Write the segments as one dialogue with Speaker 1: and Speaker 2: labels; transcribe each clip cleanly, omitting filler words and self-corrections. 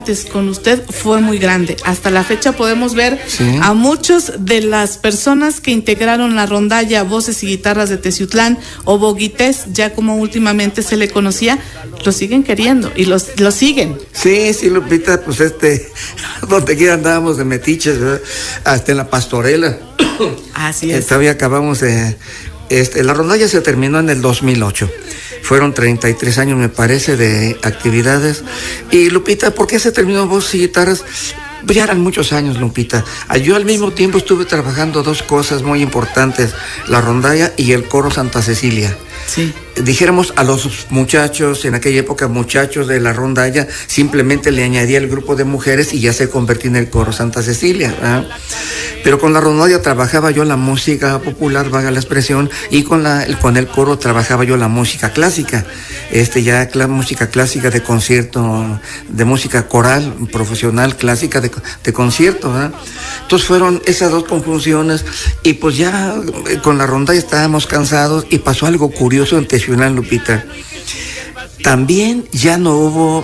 Speaker 1: con usted fue muy grande. Hasta la fecha podemos ver a muchos de las personas que integraron la rondalla Voces y Guitarras de Teciutlán o Boguités, ya como últimamente se le conocía, lo siguen queriendo y lo siguen.
Speaker 2: Sí, Lupita, pues donde quiera andábamos de metiches, ¿verdad? Hasta en la pastorela.
Speaker 1: Así es.
Speaker 2: Todavía acabamos la rondalla se terminó en el 2008. Fueron 33 años, me parece, de actividades. Y Lupita, ¿por qué se terminó Voces y Guitarras? Ya eran muchos años, Lupita. Yo al mismo tiempo estuve trabajando dos cosas muy importantes, la rondalla y el coro Santa Cecilia.
Speaker 1: Sí.
Speaker 2: Dijéramos a los muchachos, en aquella época muchachos de la rondalla, simplemente le añadía el grupo de mujeres y ya se convertía en el coro Santa Cecilia, ¿verdad? Pero con la rondalla trabajaba yo la música popular, valga la expresión, y con el coro trabajaba yo la música clásica, ya la música clásica de concierto, de música coral, profesional, clásica de concierto, ¿verdad? Entonces fueron esas dos conjunciones y pues ya con la rondalla estábamos cansados y pasó algo curioso en Teciutlán, Lupita. También ya no hubo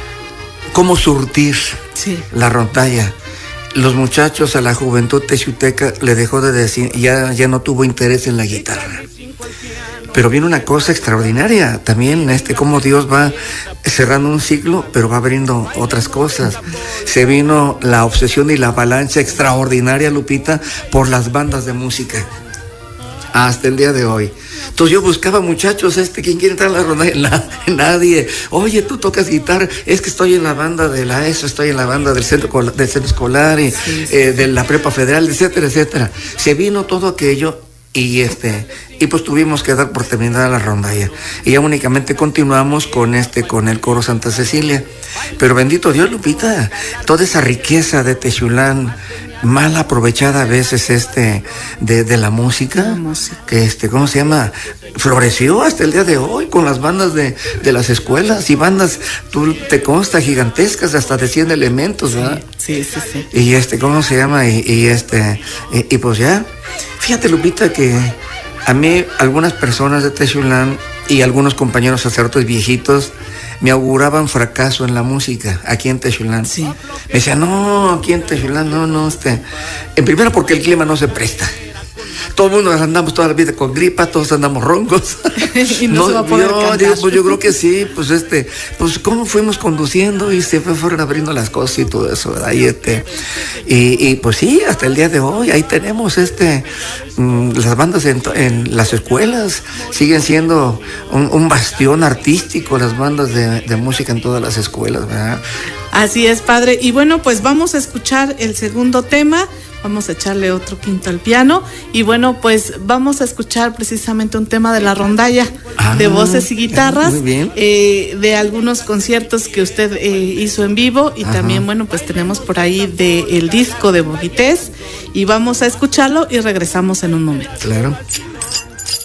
Speaker 2: cómo surtir la rondalla. Los muchachos, a la juventud teciuteca le dejó de decir, ya no tuvo interés en la guitarra. Pero viene una cosa extraordinaria también, cómo Dios va cerrando un ciclo, pero va abriendo otras cosas. Se vino la obsesión y la avalancha extraordinaria, Lupita, por las bandas de música. Hasta el día de hoy. Entonces yo buscaba muchachos, ¿quién quiere entrar a la rondalla? Nadie. Oye, tú tocas guitarra, es que estoy en la banda de la ESO, estoy en la banda del centro escolar y de la prepa federal, etcétera, etcétera. Se vino todo aquello y pues tuvimos que dar por terminada la rondalla. Y ya únicamente continuamos con el coro Santa Cecilia. Pero bendito Dios, Lupita, toda esa riqueza de Teciutlán, mal aprovechada a veces de la música, ¿cómo se llama? Floreció hasta el día de hoy con las bandas de las escuelas y bandas, tú te consta, gigantescas, hasta de 100 elementos, ¿verdad?
Speaker 1: Sí.
Speaker 2: Y ¿cómo se llama? Y pues ya, fíjate, Lupita, que a mí algunas personas de Teciutlán y algunos compañeros sacerdotes viejitos me auguraban fracaso en la música aquí en Teciutlán. Sí. Me decían, no, aquí en Teciutlán, no, en primera porque el clima no se presta. Todo el mundo andamos toda la vida con gripa, todos andamos roncos.
Speaker 1: Y no se va a poder cantar.
Speaker 2: Pues yo creo que sí, pues cómo fuimos conduciendo y se fueron abriendo las cosas y todo eso, ¿verdad? Y pues sí, hasta el día de hoy, ahí tenemos las bandas en las escuelas, siguen siendo un bastión artístico, las bandas de música en todas las escuelas, ¿verdad?
Speaker 1: Así es, padre. Y bueno, pues vamos a escuchar el segundo tema. Vamos a echarle otro quinto al piano y bueno, pues vamos a escuchar precisamente un tema de la rondalla de Voces y Guitarras, de algunos conciertos que usted hizo en vivo y también, bueno, pues tenemos por ahí el disco de Boguités y vamos a escucharlo y regresamos en un momento.
Speaker 2: Claro.